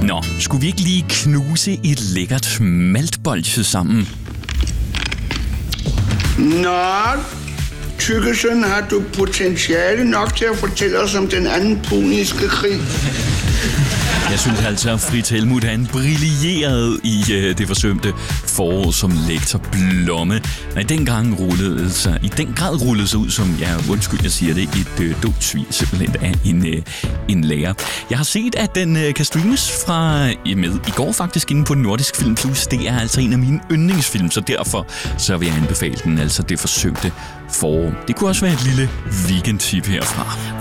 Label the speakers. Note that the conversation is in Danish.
Speaker 1: Nå, skulle vi ikke lige knuse et lækkert maltbolsje sammen?
Speaker 2: Nå, Tykkesen, har du potentiale nok til at fortælle os om den anden puniske krig?
Speaker 1: Jeg synes altså, at Fritz Helmuth han brillerede i det forsømte forår som lektor Blomme. Men i den grad rullede sig ud som, undskyld, jeg siger det, et dumt svin simpelthen af en lærer. Jeg har set, at den kan streames fra med i går faktisk inde på Nordisk Film Plus. Det er altså en af mine yndlingsfilm, så derfor så vil jeg anbefale den, altså det forsømte forår. Det kunne også være et lille weekendtip herfra.